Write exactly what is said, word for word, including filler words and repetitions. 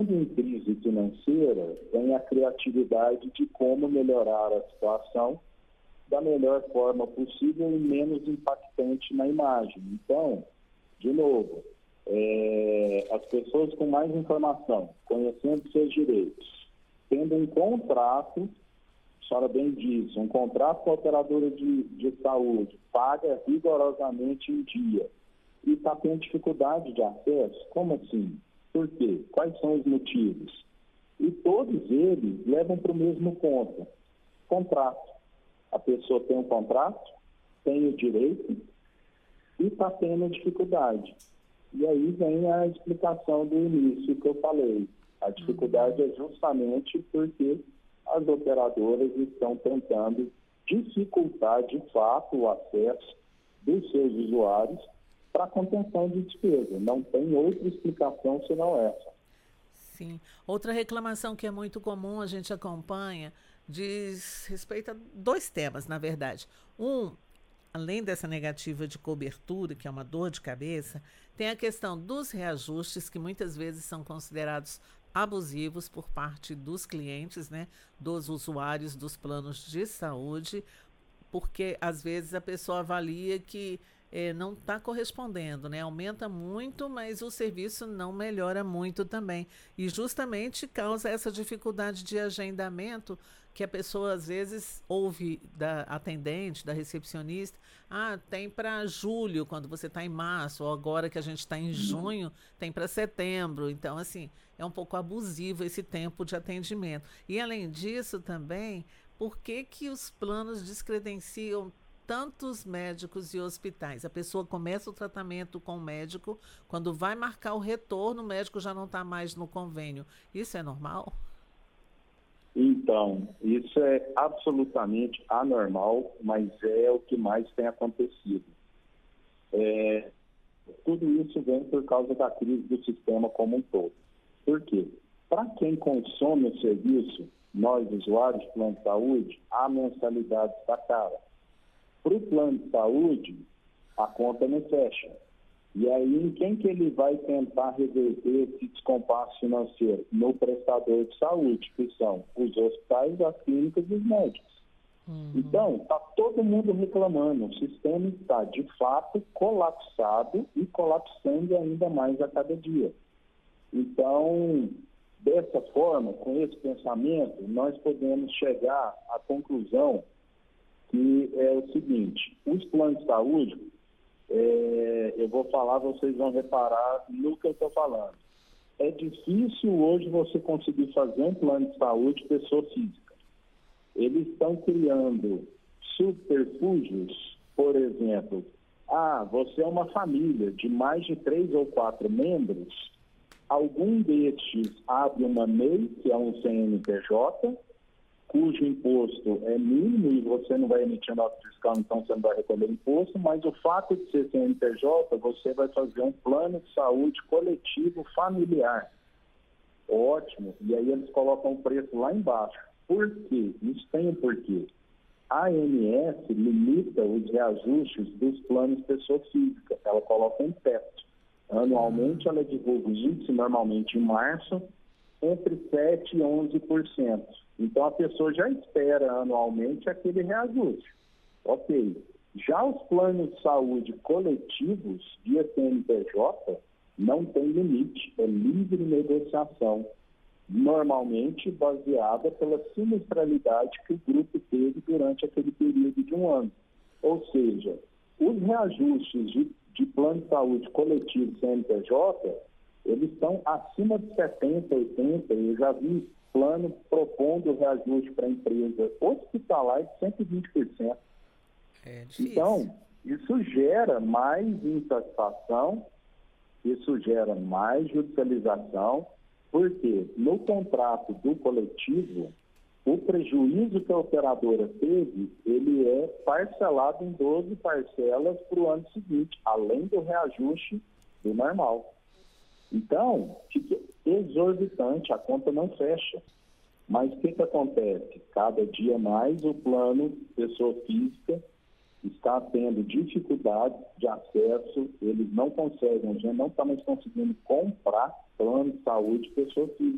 Estando em crise financeira, vem a criatividade de como melhorar a situação da melhor forma possível e menos impactante na imagem. Então, de novo, é, as pessoas com mais informação, conhecendo seus direitos, tendo um contrato, a senhora bem diz, um contrato com a operadora de, de saúde, paga rigorosamente em dia, e está tendo dificuldade de acesso, como assim? Por quê? Quais são os motivos? E todos eles levam para o mesmo ponto, contrato. A pessoa tem um contrato, tem o direito e está tendo dificuldade. E aí vem a explicação do início que eu falei. A dificuldade é justamente porque as operadoras estão tentando dificultar de fato o acesso dos seus usuários para contenção de despesa. Não tem outra explicação senão essa. Sim. Outra reclamação que é muito comum, a gente acompanha, diz respeito a dois temas, na verdade. Um, além dessa negativa de cobertura, que é uma dor de cabeça, tem a questão dos reajustes, que muitas vezes são considerados abusivos por parte dos clientes, né, dos usuários dos planos de saúde, porque às vezes a pessoa avalia que eh, não está correspondendo, né? Aumenta muito, mas o serviço não melhora muito também. E justamente causa essa dificuldade de agendamento que a pessoa às vezes ouve da atendente, da recepcionista, ah, tem para julho, quando você está em março, ou agora que a gente está em junho, tem para setembro. Então, assim, é um pouco abusivo esse tempo de atendimento. E além disso também, por que que os planos descredenciam tantos médicos e hospitais? A pessoa começa o tratamento com o médico, quando vai marcar o retorno, o médico já não está mais no convênio. Isso é normal? Então, isso é absolutamente anormal, mas é o que mais tem acontecido. É, tudo isso vem por causa da crise do sistema como um todo. Por quê? Para quem consome o serviço, nós, usuários de plano de saúde, a mensalidade está cara. Para o plano de saúde, a conta não fecha. E aí, em quem que ele vai tentar reverter esse descompasso financeiro? No prestador de saúde, que são os hospitais, as clínicas e os médicos. Uhum. Então, está todo mundo reclamando. O sistema está, de fato, colapsado e colapsando ainda mais a cada dia. Então, dessa forma, com esse pensamento, nós podemos chegar à conclusão que é o seguinte: os planos de saúde, é, eu vou falar, vocês vão reparar no que eu estou falando. É difícil hoje você conseguir fazer um plano de saúde pessoa física. Eles estão criando subterfúgios, por exemplo, ah, você é uma família de mais de três ou quatro membros, algum destes abre uma M E I, que é um C N P J, cujo imposto é mínimo e você não vai emitir nota fiscal, então você não vai recolher imposto, mas o fato de ser C N P J, você vai fazer um plano de saúde coletivo familiar. Ótimo. E aí eles colocam o preço lá embaixo. Por quê? Isso tem um porquê. A ANS limita os reajustes dos planos pessoa física. Ela coloca um teto. Anualmente ela divulga o índice, normalmente em março, entre sete por cento e onze por cento. Então, a pessoa já espera anualmente aquele reajuste. Ok. Já os planos de saúde coletivos, via C N P J, não tem limite, é livre negociação, normalmente baseada pela sinistralidade que o grupo teve durante aquele período de um ano. Ou seja, os reajustes de, de plano de saúde coletivo C N P J, eles estão acima de setenta, oitenta, eu já vi plano propondo reajuste para a empresa hospitalar de cento e vinte por cento. É difícil. Então, isso gera mais insatisfação, isso gera mais judicialização, porque no contrato do coletivo, o prejuízo que a operadora teve, ele é parcelado em doze parcelas para o ano seguinte, além do reajuste do normal. Então, fica exorbitante, a conta não fecha. Mas o que, que acontece? Cada dia mais o plano pessoa física está tendo dificuldade de acesso, eles não conseguem, a gente não está mais conseguindo comprar plano de saúde pessoa física.